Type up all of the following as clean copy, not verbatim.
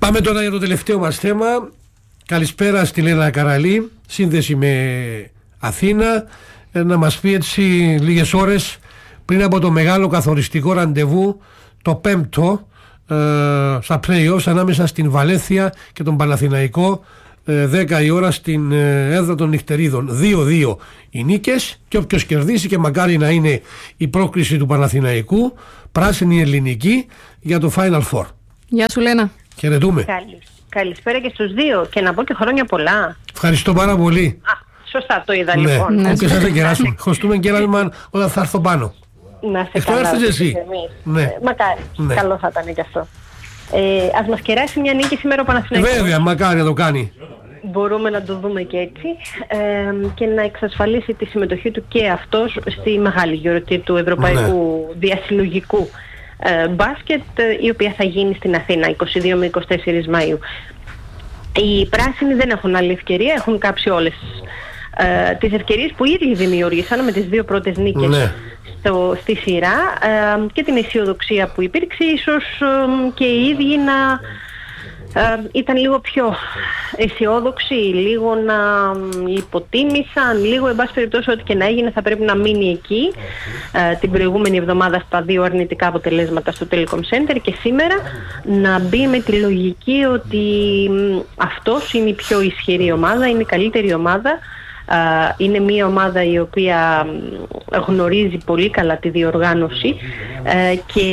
Πάμε τώρα για το τελευταίο μας θέμα. Καλησπέρα στη Λένα Καραλή, σύνδεση με Αθήνα, να μας πει έτσι λίγες ώρες πριν από το μεγάλο καθοριστικό ραντεβού, το πέμπτο στα play-offs ανάμεσα στην Βαλένθια και τον Παναθηναϊκό, 10 η ώρα στην έδρα των νυχτερίδων. 2-2 οι νίκες και όποιος κερδίσει, και μακάρι να είναι η πρόκριση του Παναθηναϊκού, πράσινη ελληνική για το Final Four. Γεια σου Λένα. Χαιρετούμε. Καλησπέρα και στους δύο και να πω και χρόνια πολλά. Ευχαριστώ πάρα πολύ. Σωστά το είδα, ναι, λοιπόν. Ναι, και σας θα κεράσουμε. Χρωστούμε κέρασμα όταν θα έρθω πάνω. Να σε καλά. Εσύ. Ναι. Μακάρι. Ναι. Καλό θα ήταν και αυτό. Ας μας κεράσει μια νίκη σήμερα ο Παναθηναϊκός. Βέβαια, μακάρι να το κάνει. Μπορούμε να το δούμε και έτσι και να εξασφαλίσει τη συμμετοχή του και αυτός στη μεγάλη γιορτή του Ευρωπαϊκού Διασυλλογικού μπάσκετ, η οποία θα γίνει στην Αθήνα 22 με 24 Μαΐου. Οι πράσινοι δεν έχουν άλλη ευκαιρία, έχουν κάψει όλες τις ευκαιρίες που ήδη δημιούργησαν με τις δύο πρώτες νίκες στη σειρά και την αισιοδοξία που υπήρξε, ίσως και οι ίδιοι να ήταν λίγο πιο αισιόδοξοι, λίγο να υποτίμησαν, λίγο εν πάση περιπτώσει ό,τι και να έγινε θα πρέπει να μείνει εκεί την προηγούμενη εβδομάδα στα δύο αρνητικά αποτελέσματα στο Telecom Center, και σήμερα να μπει με τη λογική ότι αυτός είναι η πιο ισχυρή ομάδα, είναι η καλύτερη ομάδα. Είναι μια ομάδα η οποία γνωρίζει πολύ καλά τη διοργάνωση και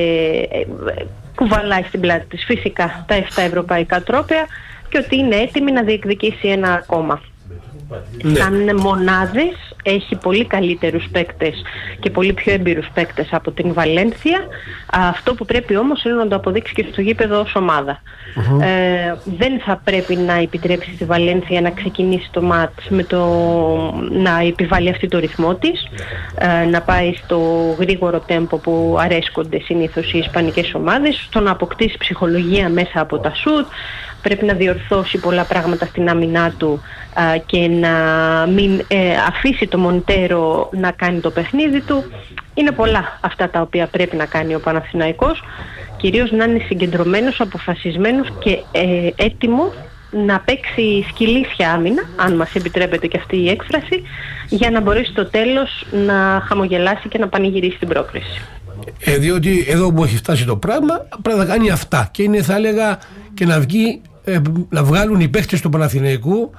κουβαλάει στην πλάτη της φυσικά τα 7 ευρωπαϊκά τρόπαια και ότι είναι έτοιμη να διεκδικήσει ένα ακόμα. Σαν μονάδες έχει πολύ καλύτερους παίκτες και πολύ πιο έμπειρους παίκτες από την Βαλένθια. Αυτό που πρέπει όμως είναι να το αποδείξει και στο γήπεδο ως ομάδα. Δεν θα πρέπει να επιτρέψει στη Βαλένθια να ξεκινήσει το μάτς με το να επιβάλλει αυτή το ρυθμό της, να πάει στο γρήγορο τέμπο που αρέσκονται συνήθως οι ισπανικές ομάδες, στο να αποκτήσει ψυχολογία μέσα από τα σουτ. Πρέπει να διορθώσει πολλά πράγματα στην άμυνά του και να μην αφήσει το Μοντέρο να κάνει το παιχνίδι του. Είναι πολλά αυτά τα οποία πρέπει να κάνει ο Παναθηναϊκός, κυρίως να είναι συγκεντρωμένος, αποφασισμένος και έτοιμος να παίξει σκυλίσια άμυνα, αν μας επιτρέπεται και αυτή η έκφραση, για να μπορέσει στο τέλος να χαμογελάσει και να πανηγυρίσει την πρόκριση. Διότι εδώ που έχει φτάσει το πράγμα πρέπει να κάνει αυτά, και είναι, θα έλεγα, και να βγει, να βγάλουν οι παίχτες του Παναθηναϊκού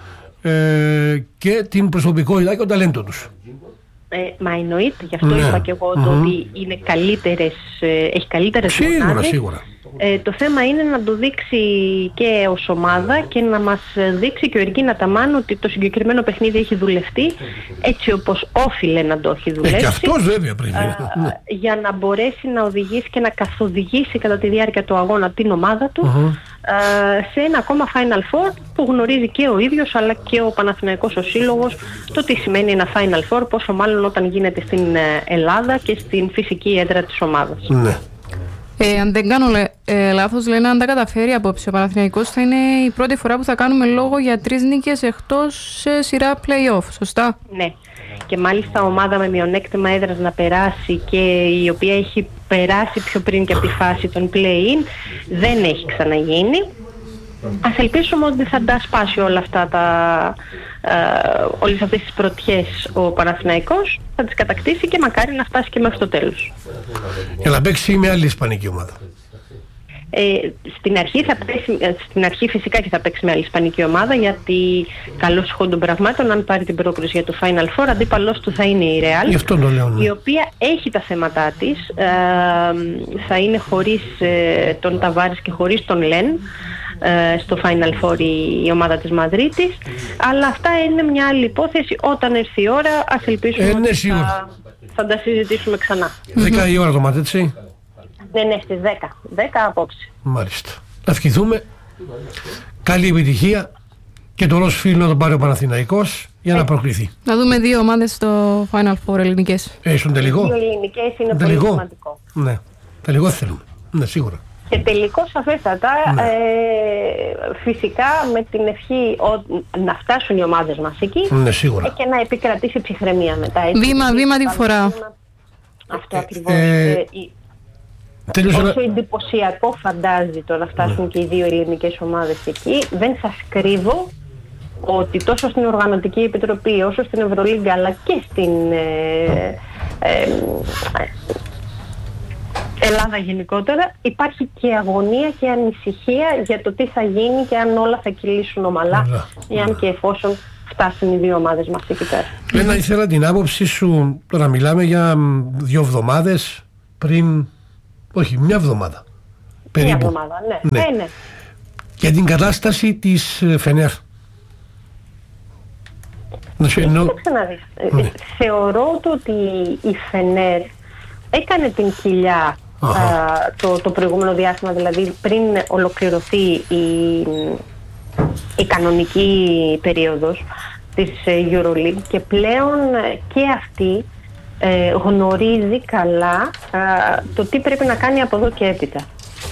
και την προσωπικότητα και το ταλέντο τους. Μα εννοείται, γι' αυτό είπα και εγώ το ότι είναι έχει καλύτερες μονάδες. Σίγουρα. Το θέμα είναι να το δείξει και ως ομάδα και να μας δείξει και ο Εργίν Αταμάν ότι το συγκεκριμένο παιχνίδι έχει δουλευτεί έτσι όπως όφιλε να το έχει δουλέψει. Και αυτός βέβαια πρέπει. Για να μπορέσει να οδηγήσει και να καθοδηγήσει κατά τη διάρκεια του αγώνα την ομάδα του σε ένα ακόμα Final Four που γνωρίζει και ο ίδιος αλλά και ο Παναθηναϊκός ο σύλλογος το τι σημαίνει ένα Final Four, πόσο μάλλον όταν γίνεται στην Ελλάδα και στην φυσική έδρα της ομάδας. Ναι. Αν δεν κάνω λάθος, λένε, αν τα καταφέρει απόψε ο Παναθηναϊκός θα είναι η πρώτη φορά που θα κάνουμε λόγο για 3 νίκες εκτός σε σειρά play-off, σωστά? Ναι, και μάλιστα ομάδα με μειονέκτημα έδρας να περάσει και η οποία έχει περάσει πιο πριν και από τη φάση των play-in δεν έχει ξαναγίνει. Ας ελπίσουμε ότι θα τα σπάσει όλα αυτά όλες αυτές τις πρωτιές ο Παναθηναϊκός, θα τις κατακτήσει και μακάρι να φτάσει και μέχρι το τέλος. Για να παίξει με άλλη ισπανική ομάδα. Στην αρχή φυσικά και θα παίξει με άλλη ισπανική ομάδα, γιατί καλώς ηχών των πραγμάτων, αν πάρει την πρόκριση για το Final Four, αντίπαλός του θα είναι η Real, η οποία έχει τα θέματά της, θα είναι χωρίς τον Ταβάρης και χωρίς τον Λεν στο Final Four η ομάδα της Μαδρίτης, αλλά αυτά είναι μια άλλη υπόθεση. Όταν έρθει η ώρα ας ελπίσουμε ότι θα τα συζητήσουμε ξανά. 10 η ώρα το μάτι, έτσι? Δεν είναι στις 10 απόψε. Μάλιστα. Να ευχηθούμε καλή επιτυχία και το ροζ φίλο να τον πάρει ο Παναθηναϊκός για να προκριθεί. Να δούμε 2 ομάδες στο Final Four ελληνικές. Στον τελικό. 2 ελληνικές είναι πολύ σημαντικό. Ναι, τελικό θέλουμε. Ναι, σίγουρα. Και τελικό σαφέστατα, φυσικά με την ευχή να φτάσουν οι ομάδες μας εκεί, και να επικρατήσει ψυχραιμία μετά. Βήμα τη φορά. Αυτό ακριβώς. Όσο εντυπωσιακό φαντάζει το να φτάσουν και οι δύο ελληνικές ομάδες εκεί, δεν σας κρύβω ότι τόσο στην Οργανωτική Επιτροπή όσο στην Ευρωλίγκα αλλά και στην Ελλάδα γενικότερα υπάρχει και αγωνία και ανησυχία για το τι θα γίνει και αν όλα θα κυλήσουν ομαλά ή αν και εφόσον φτάσουν οι δύο ομάδες μας εκεί πέρα. Λένα, ήθελα την άποψη σου, τώρα μιλάμε για 2 εβδομάδες πριν, όχι, 1 εβδομάδα περίπου. 1 εβδομάδα, ναι. Για την κατάσταση της Φενέρ. Κοίταξε να δεις. Θεωρώ ότι η Φενέρ έκανε την κοιλιά το προηγούμενο διάστημα, δηλαδή πριν ολοκληρωθεί η κανονική περίοδος της EuroLeague, και πλέον και αυτή γνωρίζει καλά το τι πρέπει να κάνει από εδώ και έπειτα.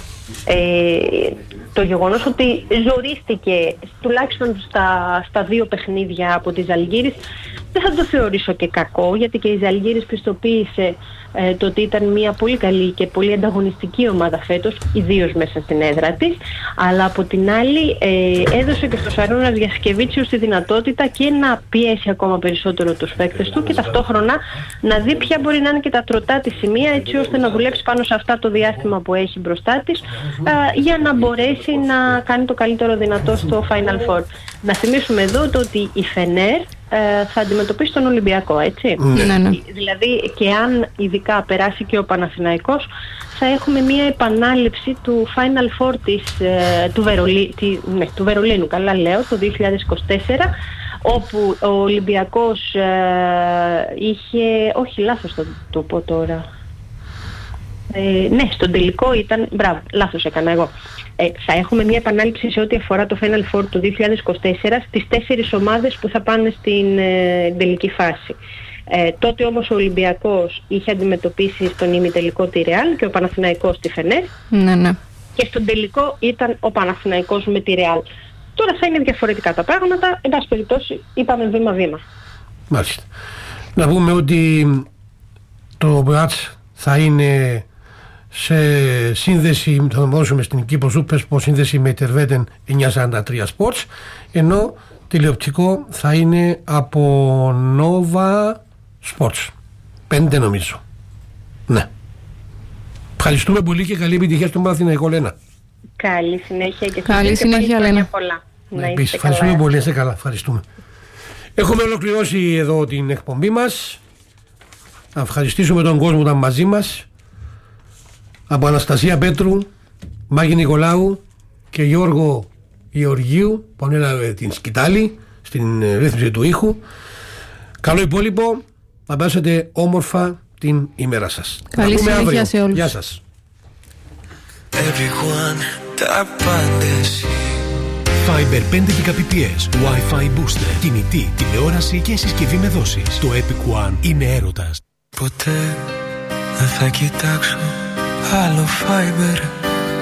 Το γεγονός ότι ζορίστηκε τουλάχιστον στα 2 παιχνίδια από τη Ζαλγκίρις δεν θα το θεωρήσω και κακό, γιατί και η Ζαλγκίρις πιστοποίησε το ότι ήταν μια πολύ καλή και πολύ ανταγωνιστική ομάδα φέτος, ιδίως μέσα στην έδρα της, αλλά από την άλλη έδωσε και στο Σαρώνας Γιασκεβίτσιους τη δυνατότητα και να πιέσει ακόμα περισσότερο τους παίκτες του και ταυτόχρονα να δει ποια μπορεί να είναι και τα τροτά της σημεία, έτσι ώστε να δουλέψει πάνω σε αυτά το διάστημα που έχει μπροστά της, για να μπορέσει να κάνει το καλύτερο δυνατό στο Final Four. Να θυμίσουμε εδώ το ότι η Φενέρ θα αντιμετωπίσει τον Ολυμπιακό, έτσι. Ναι. Δηλαδή, και αν ειδικά περάσει και ο Παναθηναϊκός, θα έχουμε μια επανάληψη του Final Four του Βερολίνου, καλά λέω, το 2024, όπου ο Ολυμπιακός είχε, όχι λάθος το πω τώρα, ναι, στον τελικό ήταν, μπράβο, λάθος έκανα εγώ. Θα έχουμε μια επανάληψη σε ό,τι αφορά το Final Four του 2024 στις 4 ομάδες που θα πάνε στην τελική φάση. Τότε όμως ο Ολυμπιακός είχε αντιμετωπίσει στον ημιτελικό τη Ρεάλ και ο Παναθηναϊκός τη Φενέρ. Ναι. Και στον τελικό ήταν ο Παναθηναϊκός με τη Ρεάλ. Τώρα θα είναι διαφορετικά τα πράγματα. Εν πάση περιπτώσει, είπαμε βήμα-βήμα. Μάλιστα. Να πούμε ότι το μάτς θα είναι σε σύνδεση, θα το δώσουμε στην Κύπρο Σούπερ, σύνδεση με Τερβέτεν 943 Sports, ενώ τηλεοπτικό θα είναι από Nova Sports 5 νομίζω. Ναι. Ευχαριστούμε πολύ και καλή επιτυχία στον Παναθηναϊκό, Λένα. Καλή συνέχεια και καλή συνέχεια, Λένα. Πολλά. Ναι, επίσης, ευχαριστούμε πολύ, είστε καλά, ευχαριστούμε. Έχουμε ολοκληρώσει εδώ την εκπομπή μας. Να ευχαριστήσουμε τον κόσμο που ήταν μαζί μας. Από Αναστασία Πέτρου, Μάγη Νικολάου και Γιώργο Γεωργίου που ανέλαβε την σκητάλη στην ρύθμιση του ήχου. Καλό υπόλοιπο, να περάσετε όμορφα την ημέρα σας. Καλή συνέχεια σε όλους. Γεια σας. Fiber 5 Gbps, Wi-Fi booster, κινητή, τηλεόραση και συσκευή με δόσεις. Το Epic One είναι έρωτας. Ποτέ δεν θα κοιτάξω άλλο Fiber.